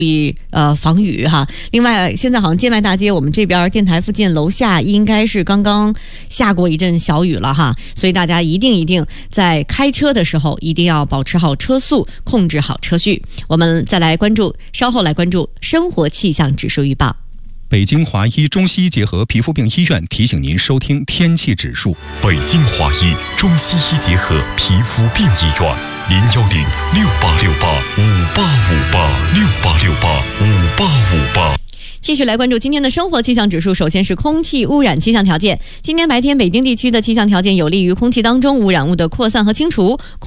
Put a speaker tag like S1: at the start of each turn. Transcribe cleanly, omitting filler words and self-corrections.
S1: 防雨哈。另外，现在好像建外大街我们这边电台附近楼下应该是刚刚下过一阵小雨了哈，所以大家一定在开车的时候一定要保持好车速，控制好车序。我们稍后来关注生活气象指数预报。
S2: 北京华医中西医结合皮肤病医院提醒您收听天气指数。
S3: 北京华医中西医结合皮肤病医院，010-6868-5858，6858-5858。
S1: 继续来关注今天的生活气象指数。首先是空气污染气象条件。今天白天北京地区的气象条件有利于空气当中污染物的扩散和清除。